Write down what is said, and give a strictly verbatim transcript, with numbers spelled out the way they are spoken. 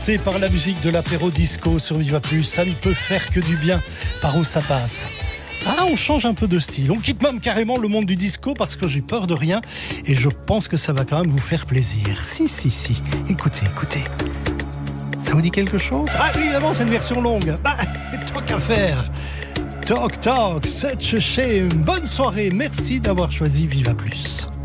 C'est par la musique de l'apéro disco sur Viva Plus, ça ne peut faire que du bien. Par où ça passe? Ah, on change un peu de style. On quitte même carrément le monde du disco parce que j'ai peur de rien et je pense que ça va quand même vous faire plaisir. Si, si, si. Écoutez, écoutez. Ça vous dit quelque chose? Ah, évidemment, c'est une version longue. Bah, tant qu'à faire. Talk, talk, such a shame. Bonne soirée. Merci d'avoir choisi Viva Plus.